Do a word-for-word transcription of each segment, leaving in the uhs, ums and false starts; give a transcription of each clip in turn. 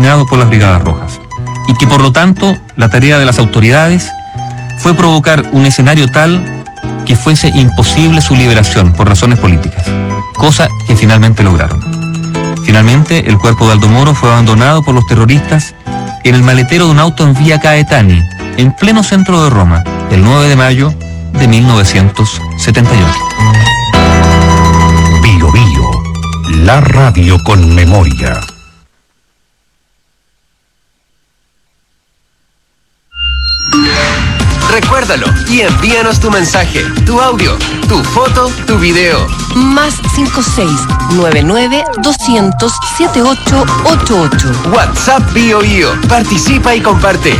asignados por las Brigadas Rojas, y que por lo tanto la tarea de las autoridades fue provocar un escenario tal que fuese imposible su liberación por razones políticas, cosa que finalmente lograron. Finalmente, el cuerpo de Aldo Moro fue abandonado por los terroristas en el maletero de un auto en Vía Caetani, en pleno centro de Roma, el nueve de mayo de mil novecientos setenta y ocho. Bio Bio, la radio con memoria. Recuérdalo y envíanos tu mensaje, tu audio, tu foto, tu video. Más cinco seis nueve nueve doscientos setenta y ocho ochenta y ocho. WhatsApp Bio Bio. Participa y comparte.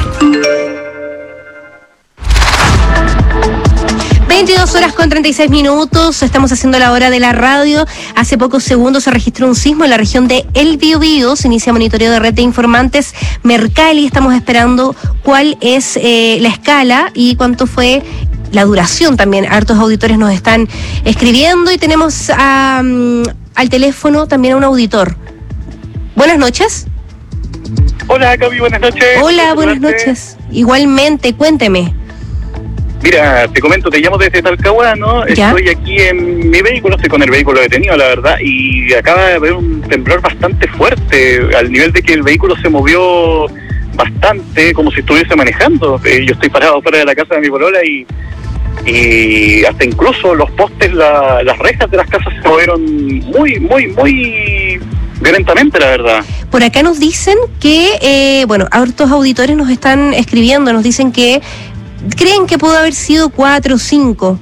veintidós horas con treinta y seis minutos, estamos haciendo la hora de la radio. Hace pocos segundos se registró un sismo en la región de El Biobío, se inicia monitoreo de red de informantes Mercalli. Estamos esperando cuál es eh, la escala y cuánto fue la duración también. Hartos auditores nos están escribiendo y tenemos a, um, al teléfono también a un auditor. Buenas noches. Hola, Gaby, buenas noches. Hola, buenas noches. Igualmente, cuénteme. Mira, te comento, te llamo desde Talcahuano, ¿Ya? Estoy aquí en mi vehículo, estoy con el vehículo detenido, la verdad, y acaba de haber un temblor bastante fuerte, al nivel de que el vehículo se movió bastante, como si estuviese manejando. Eh, yo estoy parado fuera de la casa de mi polola y, y hasta incluso los postes, la, las rejas de las casas se movieron muy, muy, muy violentamente, la verdad. Por acá nos dicen que, eh, bueno, hartos auditores nos están escribiendo, nos dicen que creen que pudo haber sido cuatro o cinco.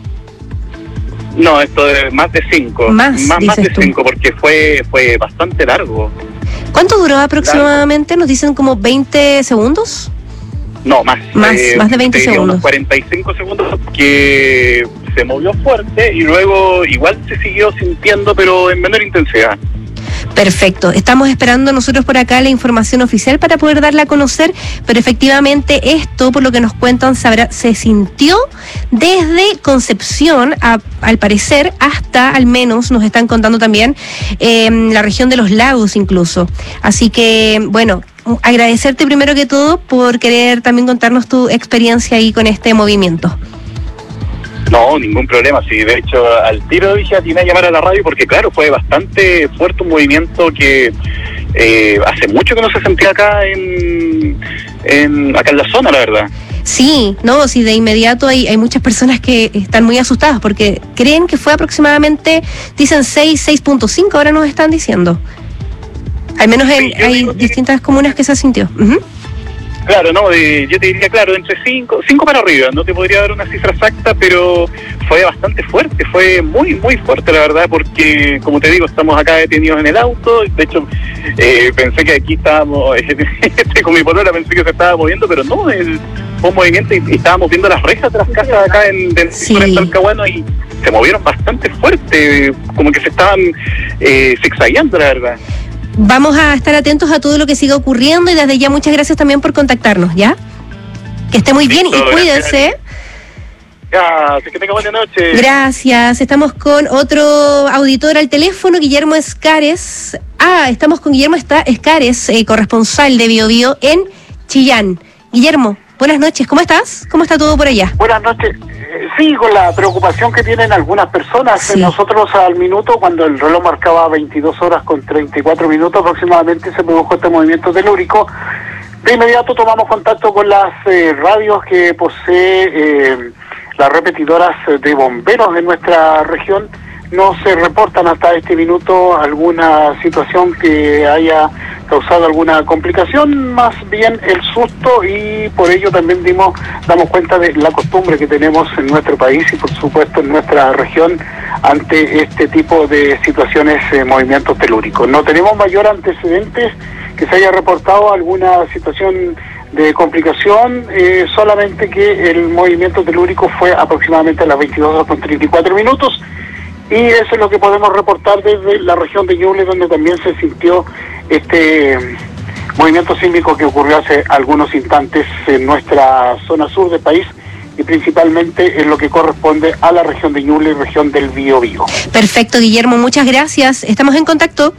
No, esto es más de cinco. Más, más, más de dices tú. cinco, porque fue fue bastante largo. ¿Cuánto duró aproximadamente? Nos dicen como veinte segundos. No, más. Más, más de veinte te diría segundos. Unos cuarenta y cinco segundos que se movió fuerte y luego igual se siguió sintiendo, pero en menor intensidad. Perfecto. Estamos esperando nosotros por acá la información oficial para poder darla a conocer, pero efectivamente esto, por lo que nos cuentan, sabrá, se sintió desde Concepción, a, al parecer, hasta, al menos, nos están contando también, eh, la región de los lagos incluso. Así que, bueno, agradecerte primero que todo por querer también contarnos tu experiencia ahí con este movimiento. No, ningún problema. Sí, de hecho, al tiro dije a Tina llamar a la radio porque, claro, fue bastante fuerte un movimiento que eh, hace mucho que no se sentía acá en, en acá en la zona, la verdad. Sí, no, sí, de inmediato hay, hay muchas personas que están muy asustadas porque creen que fue aproximadamente, dicen seis, seis punto cinco, ahora nos están diciendo. Al menos en, Sí, yo hay digo que- distintas comunas que se sintió. Uh-huh. Claro, no, eh, yo te diría, claro, entre cinco, cinco para arriba, no te podría dar una cifra exacta, pero fue bastante fuerte, fue muy, muy fuerte, la verdad, porque, como te digo, estamos acá detenidos en el auto, de hecho, eh, pensé que aquí estábamos, eh, con mi polola pensé que se estaba moviendo, pero no, el, fue un movimiento y, y estábamos viendo las rejas de las casas acá en, del Sí. sector en Talcahuano y se movieron bastante fuerte, como que se estaban eh, zigzagueando, la verdad. Vamos a estar atentos a todo lo que siga ocurriendo y desde ya muchas gracias también por contactarnos, ¿ya? Que esté muy bien y Listo, cuídense. Ya, que tenga buena noche. Gracias. Estamos con otro auditor al teléfono, Guillermo Escares. Ah, estamos con Guillermo Esta- Escares, eh, corresponsal de Bio Bio en Chillán. Guillermo, buenas noches. ¿Cómo estás? ¿Cómo está todo por allá? Buenas noches. Eh, Sí, con la preocupación que tienen algunas personas. Sí. Nosotros al minuto, cuando el reloj marcaba veintidós horas con treinta y cuatro minutos aproximadamente, se produjo este movimiento telúrico. De inmediato tomamos contacto con las eh, radios que posee eh, las repetidoras de bomberos de nuestra región. No se reportan hasta este minuto alguna situación que haya causado alguna complicación, más bien el susto, y por ello también dimos damos cuenta de la costumbre que tenemos en nuestro país y por supuesto en nuestra región ante este tipo de situaciones, eh, movimientos telúricos. No tenemos mayor antecedentes que se haya reportado alguna situación de complicación, eh, solamente que el movimiento telúrico fue aproximadamente a las veintidós horas con treinta y cuatro minutos. Y eso es lo que podemos reportar desde la región de Ñuble, donde también se sintió este movimiento sísmico que ocurrió hace algunos instantes en nuestra zona sur del país y principalmente en lo que corresponde a la región de Ñuble y región del Biobío. Perfecto, Guillermo, muchas gracias. Estamos en contacto.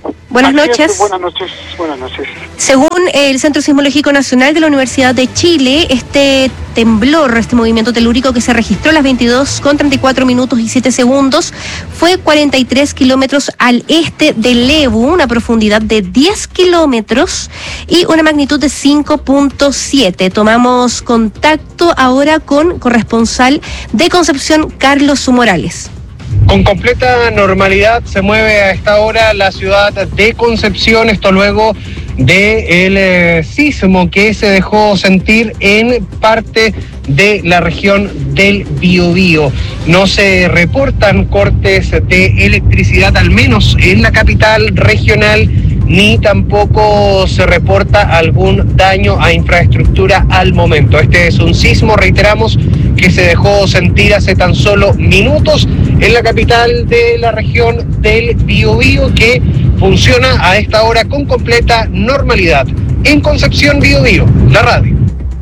Buenas Así noches. es, buenas noches. Buenas noches. Según el Centro Sismológico Nacional de la Universidad de Chile, este temblor, este movimiento telúrico que se registró a las veintidós con treinta y cuatro minutos y siete segundos, fue cuarenta y tres kilómetros al este de Lebu, una profundidad de diez kilómetros y una magnitud de cinco punto siete. Tomamos contacto ahora con corresponsal de Concepción, Carlos Morales. Con completa normalidad se mueve a esta hora la ciudad de Concepción, esto luego del eh, sismo que se dejó sentir en parte de la región del Biobío. No se reportan cortes de electricidad, al menos en la capital regional, ni tampoco se reporta algún daño a infraestructura al momento. Este es un sismo, reiteramos, que se dejó sentir hace tan solo minutos en la capital de la región del Biobío, que funciona a esta hora con completa normalidad. En Concepción, Biobío, la radio.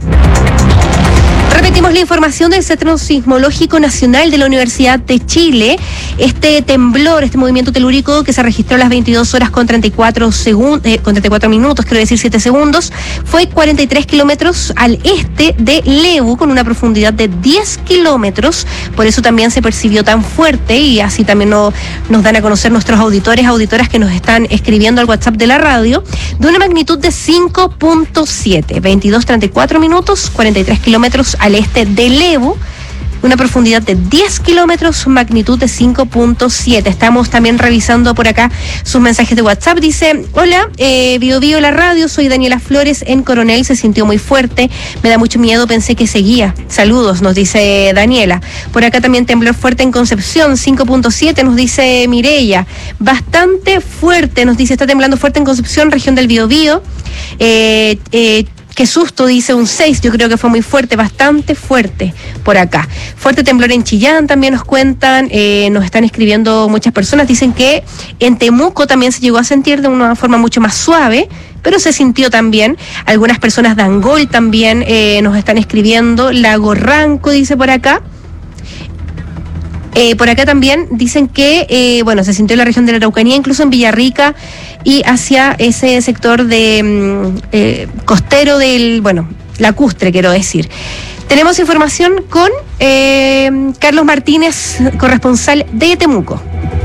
Repetimos la información del Centro Sismológico Nacional de la Universidad de Chile. Este temblor, este movimiento telúrico que se registró a las veintidós horas con treinta y cuatro segundos, eh, con treinta y cuatro minutos, quiero decir siete segundos, fue cuarenta y tres kilómetros al este de Lebu, con una profundidad de diez kilómetros. Por eso también se percibió tan fuerte, y así también no, nos dan a conocer nuestros auditores, auditoras que nos están escribiendo al WhatsApp de la radio, de una magnitud de cinco punto siete, veintidós treinta y cuatro minutos, cuarenta y tres kilómetros al este de Lebu, una profundidad de diez kilómetros, magnitud de cinco punto siete. Estamos también revisando por acá sus mensajes de WhatsApp. Dice: hola, eh, Bio Bio la radio, soy Daniela Flores, en Coronel se sintió muy fuerte, me da mucho miedo, pensé que seguía. Saludos, nos dice Daniela. Por acá también temblor fuerte en Concepción, cinco punto siete, nos dice Mireya. Bastante fuerte, nos dice, está temblando fuerte en Concepción, región del Biobío. Eh, eh, Qué susto, dice un seis, yo creo que fue muy fuerte, bastante fuerte por acá. Fuerte temblor en Chillán también nos cuentan, eh, nos están escribiendo muchas personas, dicen que en Temuco también se llegó a sentir de una forma mucho más suave, pero se sintió también. Algunas personas de Angol también eh, nos están escribiendo, Lago Ranco dice por acá. Eh, por acá también dicen que, eh, bueno, se sintió en la región de la Araucanía, incluso en Villarrica y hacia ese sector de eh, costero del, bueno, lacustre, quiero decir. Tenemos información con eh, Carlos Martínez, corresponsal de Temuco.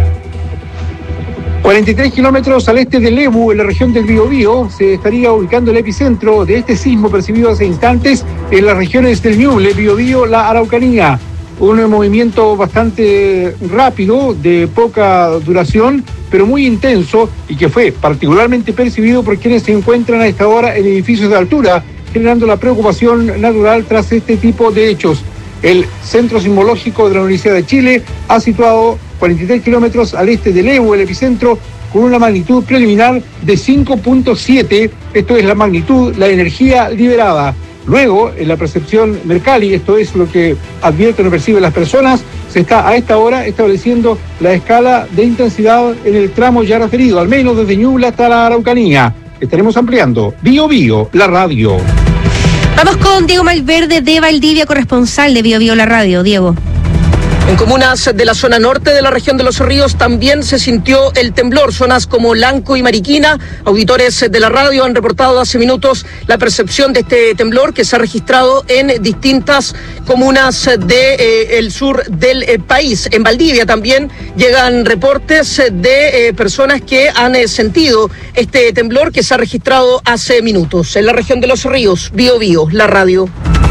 cuarenta y tres kilómetros al este de Lebu, en la región del Biobío, se estaría ubicando el epicentro de este sismo percibido hace instantes en las regiones del Ñuble, Biobío, la Araucanía. Un movimiento bastante rápido, de poca duración, pero muy intenso, y que fue particularmente percibido por quienes se encuentran a esta hora en edificios de altura, generando la preocupación natural tras este tipo de hechos. El Centro Sismológico de la Universidad de Chile ha situado cuarenta y tres kilómetros al este de Lebu, el epicentro, con una magnitud preliminar de cinco punto siete, esto es la magnitud, la energía liberada. Luego, en la percepción Mercalli, esto es lo que advierten o perciben las personas, se está a esta hora estableciendo la escala de intensidad en el tramo ya referido, al menos desde Ñuble hasta la Araucanía. Estaremos ampliando. Bio Bio, la radio. Vamos con Diego Malverde de Valdivia, corresponsal de Bio Bio la radio. Diego. En comunas de la zona norte de la región de Los Ríos también se sintió el temblor. Zonas como Lanco y Mariquina, auditores de la radio han reportado hace minutos la percepción de este temblor que se ha registrado en distintas comunas del de, eh, sur del eh, país. En Valdivia también llegan reportes de eh, personas que han eh, sentido este temblor que se ha registrado hace minutos. En la región de Los Ríos, Bio Bio, la radio.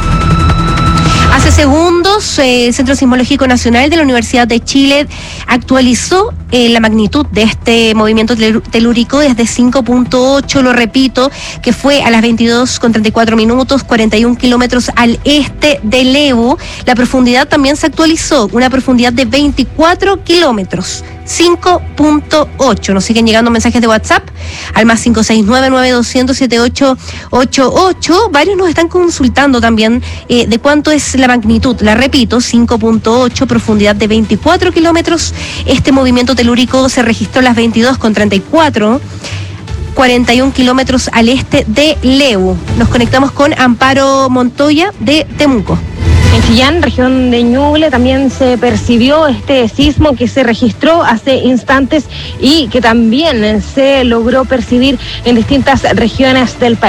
Hace segundos, eh, el Centro Sismológico Nacional de la Universidad de Chile actualizó eh, la magnitud de este movimiento telúrico desde cinco punto ocho, lo repito, que fue a las veintidós con treinta y cuatro minutos, cuarenta y un kilómetros al este de Lebu. La profundidad también se actualizó, una profundidad de veinticuatro kilómetros, cinco punto ocho. Nos siguen llegando mensajes de WhatsApp al más cinco seis nueve nueve dos cero cero siete ocho ocho ocho. Varios nos están consultando también eh, de cuánto es la magnitud. La repito, cinco punto ocho, profundidad de veinticuatro kilómetros. Este movimiento telúrico se registró a las veintidós con treinta y cuatro, cuarenta y un kilómetros al este de Lebu. Nos conectamos con Amparo Montoya de Temuco. En Chillán, región de Ñuble, también se percibió este sismo que se registró hace instantes y que también se logró percibir en distintas regiones del país.